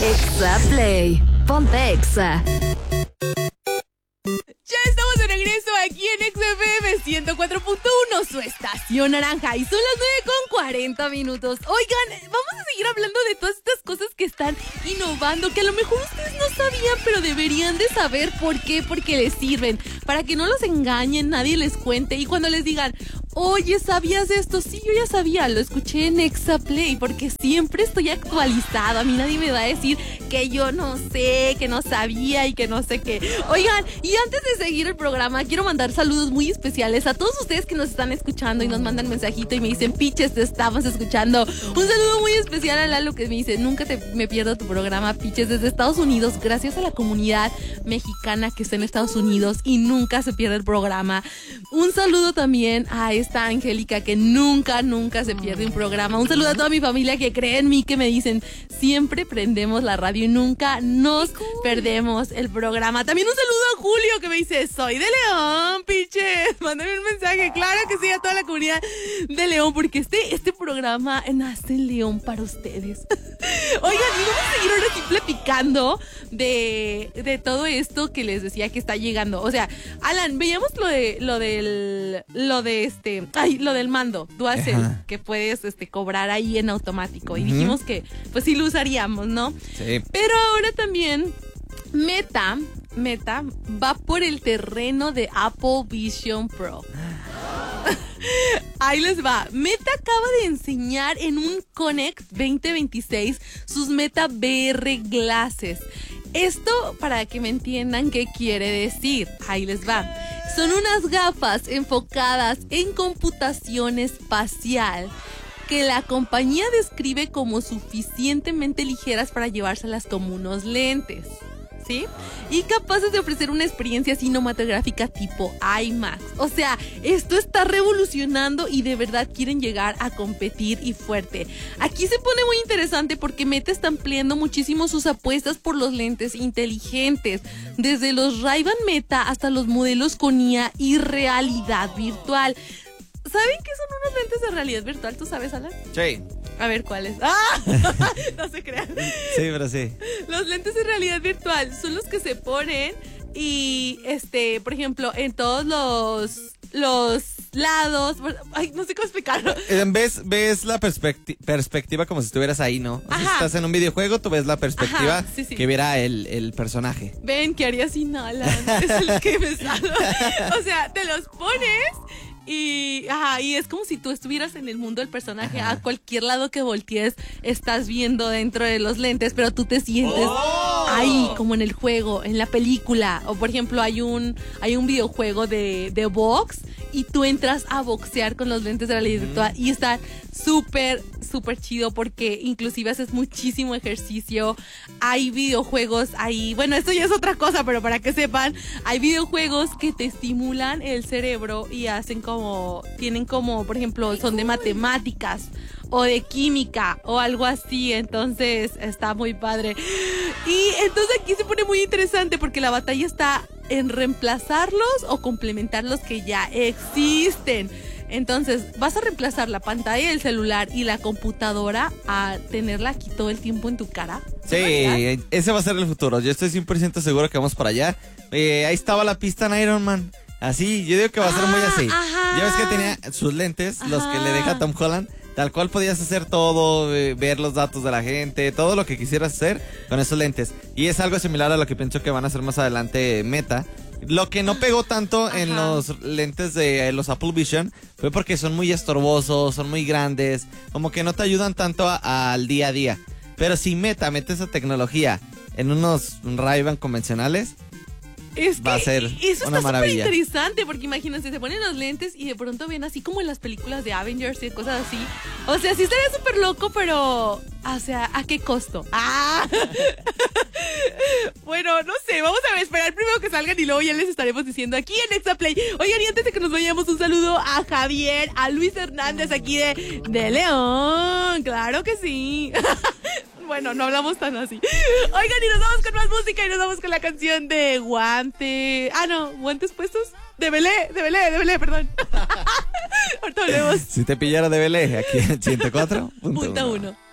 Exa Play. Ponte Exa. Ya estamos de regreso aquí en XFM 104.1, su estación naranja. Y son las 9:40. Oigan, vamos a seguir hablando de todas estas cosas que están innovando, que a lo mejor ustedes no sabían, pero deberían de saber por qué, porque les sirven. Para que no los engañen, nadie les cuente. Y cuando les digan, oye, ¿sabías esto? Sí, yo ya sabía, lo escuché en Exa Play, porque siempre estoy actualizado. A mí nadie me va a decir que yo no sé, que no sabía y que no sé qué. Oigan, y antes de seguir el programa, quiero mandar saludos muy especiales a todos ustedes que nos están escuchando y nos mandan mensajito y me dicen, Piches, te estamos escuchando. Un saludo muy especial a Lalo que me dice, nunca me pierdo tu programa, Piches, desde Estados Unidos, gracias a la comunidad mexicana que está en Estados Unidos y nunca se pierde el programa. Un saludo también a esta Angélica que nunca se pierde un programa. Un saludo a toda mi familia que cree en mí, que me dicen, siempre prendemos la radio y nunca nos perdemos el programa. También un saludo a Julio que me dice, soy de León, Piches. Mándame un mensaje, claro que sí, a toda la comunidad de León, porque este programa nace en León para ustedes. Oigan, y vamos a seguir ahora aquí platicando de todo esto que les decía que está llegando. O sea, Alan, veíamos lo del mando DualSense, que puedes cobrar ahí en automático. Y dijimos que pues sí lo usaríamos, ¿no? Sí. Pero ahora también Meta va por el terreno de Apple Vision Pro. Ahí les va. Meta acaba de enseñar en un Connect 2026 sus Meta VR Glasses. Esto, para que me entiendan qué quiere decir, ahí les va. Son unas gafas enfocadas en computación espacial que la compañía describe como suficientemente ligeras para llevárselas como unos lentes, ¿sí? Y capaces de ofrecer una experiencia cinematográfica tipo IMAX. O sea, esto está revolucionando y de verdad quieren llegar a competir y fuerte. Aquí se pone muy interesante porque Meta está ampliando muchísimo sus apuestas por los lentes inteligentes, desde los Ray-Ban Meta hasta los modelos con IA y realidad virtual. ¿Saben qué son unos lentes de realidad virtual? ¿Tú sabes, Alan? Sí. A ver, ¿cuáles? ¡Ah! No se crean. Sí, pero sí. Los lentes de realidad virtual son los que se ponen y, por ejemplo, en todos los lados. Ay, no sé cómo explicarlo. Ves la perspectiva como si estuvieras ahí, ¿no? O sea, si estás en un videojuego, tú ves la perspectiva que viera el personaje. Ven, ¿qué haría sin Alan? Es el que me salva. O sea, te los pones y es como si tú estuvieras en el mundo del personaje. A cualquier lado que voltees estás viendo dentro de los lentes, pero tú te sientes ahí, como en el juego, en la película. O por ejemplo, hay un videojuego de box y tú entras a boxear con los lentes de realidad virtual y está súper chido porque inclusive haces muchísimo ejercicio. Hay videojuegos ahí, bueno, esto ya es otra cosa, pero para que sepan, hay videojuegos que te estimulan el cerebro y tienen como, por ejemplo, son de matemáticas o de química o algo así. Entonces está muy padre. Y entonces aquí se pone muy interesante porque la batalla está en reemplazarlos o complementar los que ya existen. Entonces, vas a reemplazar la pantalla del celular y la computadora a tenerla aquí todo el tiempo en tu cara. Sí, ese va a ser el futuro. Yo estoy 100% seguro que vamos para allá. Ahí estaba la pista en Iron Man. Así, yo digo que va a ser muy así. Ya ves que tenía sus lentes, los que le deja Tom Holland. Tal cual podías hacer todo, ver los datos de la gente, todo lo que quisieras hacer con esos lentes. Y es algo similar a lo que pienso que van a hacer más adelante Meta. Lo que no pegó tanto en los lentes de los Apple Vision fue porque son muy estorbosos, son muy grandes, como que no te ayudan tanto al día a día. Pero si Meta mete esa tecnología en unos Ray-Ban convencionales, va a ser una maravilla. Súper interesante porque imagínense, se ponen los lentes y de pronto ven así como en las películas de Avengers y cosas así. O sea, sí estaría súper loco, pero o sea, ¿a qué costo? Bueno, no sé, vamos a esperar primero que salgan y luego ya les estaremos diciendo aquí en Exa Play. Oigan, y antes de que nos vayamos, un saludo a Javier, a Luis Hernández aquí de León. Claro que sí. Bueno, no hablamos tan así. Oigan, y nos vamos con más música y nos vamos con la canción de Guante. Guantes puestos. De Belé, perdón. Ahorita volvemos. Si te pillara de Belé, aquí en 104.1.